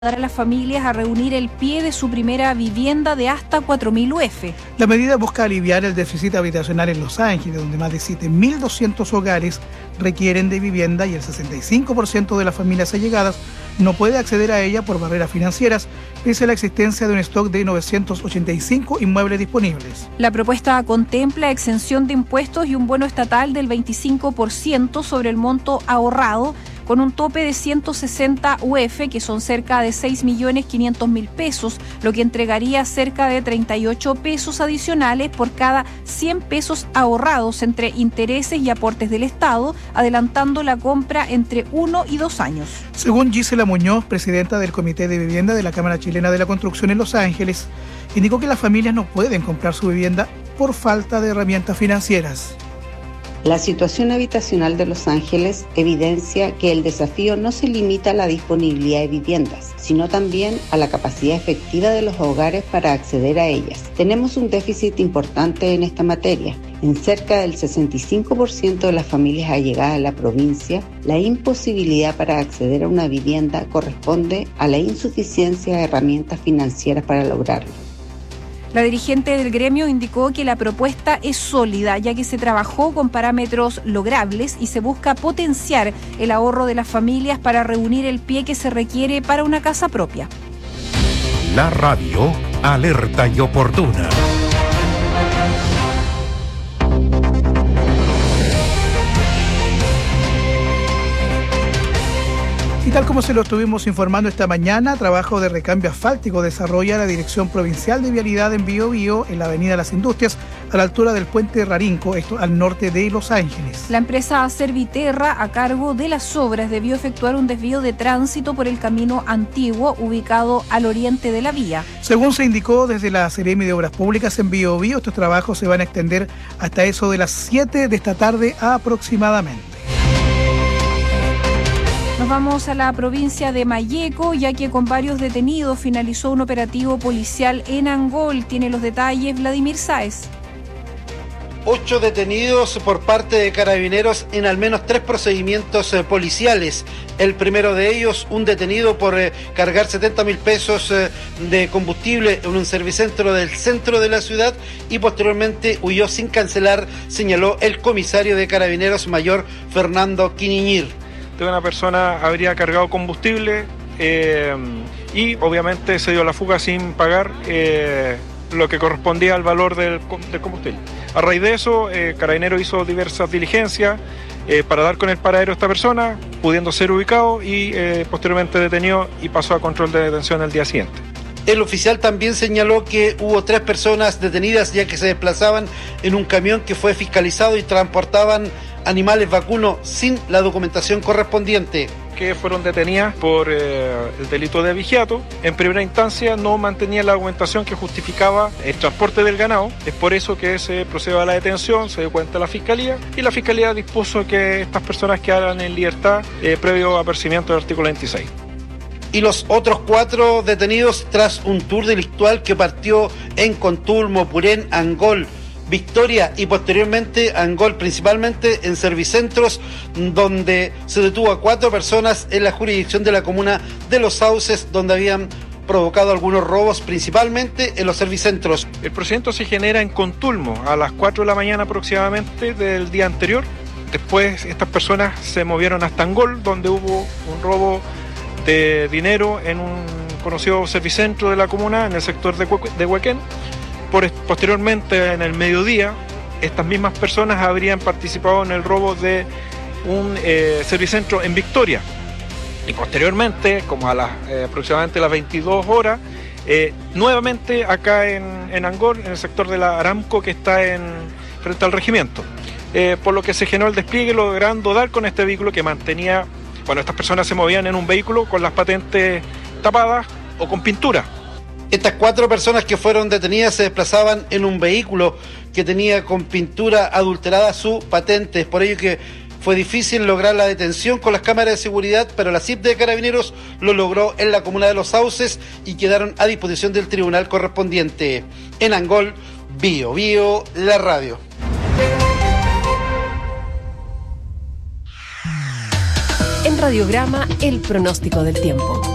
a las familias a reunir el pie de su primera vivienda de hasta 4.000 UF. La medida busca aliviar el déficit habitacional en Los Ángeles, donde más de 7.200 hogares requieren de vivienda y el 65% de las familias allegadas no puede acceder a ella por barreras financieras, pese a la existencia de un stock de 985 inmuebles disponibles. La propuesta contempla exención de impuestos y un bono estatal del 25% sobre el monto ahorrado, con un tope de 160 UF, que son cerca de 6.500.000 pesos, lo que entregaría cerca de 38 pesos adicionales por cada 100 pesos ahorrados entre intereses y aportes del Estado, adelantando la compra entre 1 y 2 años. Según Gisela Muñoz, presidenta del Comité de Vivienda de la Cámara Chilena de la Construcción en Los Ángeles, indicó que las familias no pueden comprar su vivienda por falta de herramientas financieras. La situación habitacional de Los Ángeles evidencia que el desafío no se limita a la disponibilidad de viviendas, sino también a la capacidad efectiva de los hogares para acceder a ellas. Tenemos un déficit importante en esta materia. En cerca del 65% de las familias allegadas a la provincia, la imposibilidad para acceder a una vivienda corresponde a la insuficiencia de herramientas financieras para lograrlo. La dirigente del gremio indicó que la propuesta es sólida, ya que se trabajó con parámetros logrables y se busca potenciar el ahorro de las familias para reunir el pie que se requiere para una casa propia. La radio, alerta y oportuna. Y tal como se lo estuvimos informando esta mañana, trabajo de recambio asfáltico desarrolla la Dirección Provincial de Vialidad en Biobío, en la Avenida Las Industrias, a la altura del Puente Rarinco, esto al norte de Los Ángeles. La empresa Serviterra, a cargo de las obras, debió efectuar un desvío de tránsito por el camino antiguo, ubicado al oriente de la vía. Según se indicó desde la Seremi de Obras Públicas en Biobío, estos trabajos se van a extender hasta eso de las 7 de esta tarde aproximadamente. Nos vamos a la provincia de Malleco, ya que con varios detenidos finalizó un operativo policial en Angol. Tiene los detalles Vladimir Sáez. 8 detenidos por parte de Carabineros en al menos 3 procedimientos policiales. El primero de ellos, un detenido por cargar 70.000 pesos de combustible en un servicentro del centro de la ciudad y posteriormente huyó sin cancelar, señaló el comisario de Carabineros mayor Fernando Quiniñir. Una persona habría cargado combustible y obviamente se dio la fuga sin pagar lo que correspondía al valor del combustible. A raíz de eso, Carabineros hizo diversas diligencias para dar con el paradero de esta persona, pudiendo ser ubicado y posteriormente detenido y pasó a control de detención el día siguiente. El oficial también señaló que hubo 3 personas detenidas ya que se desplazaban en un camión que fue fiscalizado y transportaban animales vacunos sin la documentación correspondiente. Que fueron detenidas por el delito de abigeato. En primera instancia no mantenían la documentación que justificaba el transporte del ganado. Es por eso que se procedió a la detención, se dio cuenta la Fiscalía y la Fiscalía dispuso que estas personas quedaran en libertad previo apercibimiento del artículo 26. Y los otros 4 detenidos tras un tour delictual que partió en Contulmo, Purén, Angol, Victoria y posteriormente Angol, principalmente en servicentros, donde se detuvo a 4 personas en la jurisdicción de la comuna de Los Sauces, donde habían provocado algunos robos, principalmente en los servicentros. El procedimiento se genera en Contulmo a las 4 de la mañana aproximadamente del día anterior. Después estas personas se movieron hasta Angol, donde hubo un robo de dinero en un conocido servicentro de la comuna en el sector de Huequén. Posteriormente, en el mediodía, estas mismas personas habrían participado en el robo de un servicentro en Victoria. Y posteriormente, como a aproximadamente las 22 horas, nuevamente acá en Angol, en el sector de la Aramco, que está frente al regimiento. Por lo que se generó el despliegue, logrando dar con este vehículo que mantenía. Bueno, estas personas se movían en un vehículo con las patentes tapadas o con pintura. Estas 4 personas que fueron detenidas se desplazaban en un vehículo que tenía con pintura adulterada su patente. Es por ello que fue difícil lograr la detención con las cámaras de seguridad, pero la CIP de Carabineros lo logró en la comuna de Los Sauces y quedaron a disposición del tribunal correspondiente. En Angol, Biobío, la radio. En Radiograma, el pronóstico del tiempo.